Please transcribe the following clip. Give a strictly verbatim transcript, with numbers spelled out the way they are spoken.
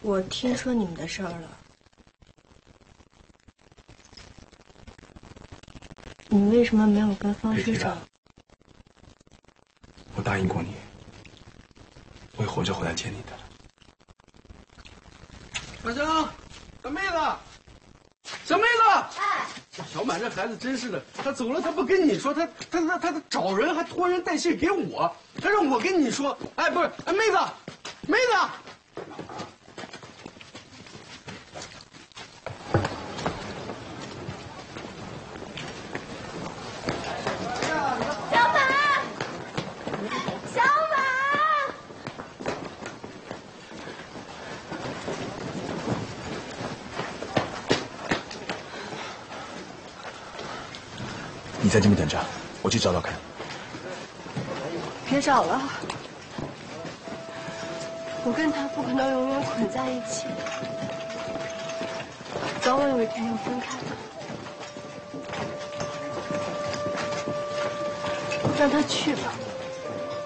我听说你们的事儿了。你为什么没有跟方师长？ 我答应过你，会活着回来见你的。 大香，小妹子，小妹子，哎，小满这孩子真是的，他走了他不跟你说，他他他他找人还拖人带信给我，他让我跟你说，哎，不是，哎，妹子，妹子。 你在这边等着，我去找找看。 别找了，我跟他不可能永远捆在一起，早晚有一天要分开的。让他去吧。